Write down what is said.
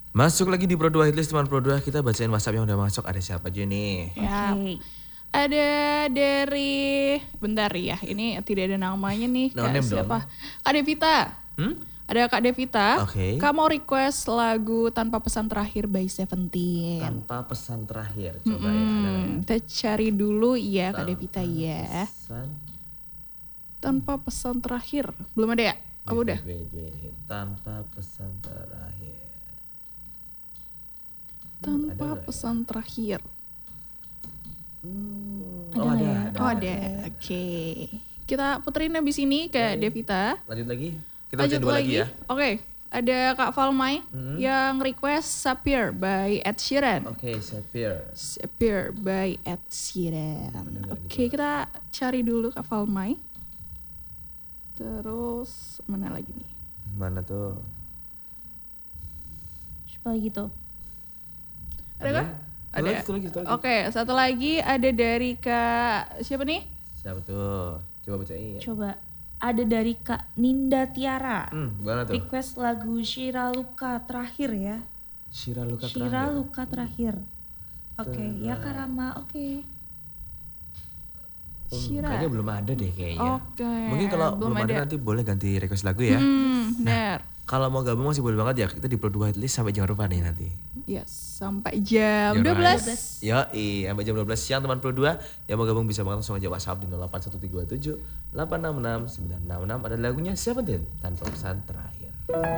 Masuk lagi di Pro 2 Hitlist teman Pro 2. Kita bacain WhatsApp yang udah masuk. Ada siapa aja nih? Ya. Ada dari bentar ya. Ini tidak ada namanya nih. No name siapa? dong. Kak Devita. Ada Kak Devita. Oke. Kak mau request lagu Tanpa Pesan Terakhir by Seventeen. Tanpa pesan terakhir. Coba ya. Ada nggak ya? Kita cari dulu ya Kak Devita ya. Pesan. Tanpa pesan terakhir. Belum ada ya? Oh udah. Wait. Tanpa pesan terakhir. Tanpa ada pesan terakhir. Ada. Oke. Kita puterin habis ini ke Devita. Lanjut lagi. Kita bacain dua lagi ya. Oke. Ada Kak Valmai yang request Sapphire by Ed Sheeran. Oke, Sapphire. Sapphire by Ed Sheeran. Oke, kita cari dulu Kak Valmai. Terus mana lagi nih? Mana tuh? Coba gitu. Ada kah? Ada. Satu lagi. Oke, satu lagi ada dari Kak siapa nih? Siapa tuh? Coba bacain. Coba. Ada dari Kak Ninda Tiara. Gimana tuh? Request lagu Shira Luka terakhir ya. Shira Luka Shira terakhir. Luka terakhir. Oke, ya Karama, oke. Shira. Kayaknya belum ada deh kayaknya. Oke. Mungkin kalau belum ada nanti boleh ganti request lagu ya. Benar. Kalau mau gabung masih boleh banget ya. Kita di Pro 2 Hitlist sampai jam berapa nih nanti? Yes, sampai jam 12. Yoi, sampai jam 12 siang teman Pro 2. Yang mau gabung bisa banget langsung aja WhatsApp di 081327 866 966. Ada lagunya Seventeen Tanpa Pesan Terakhir.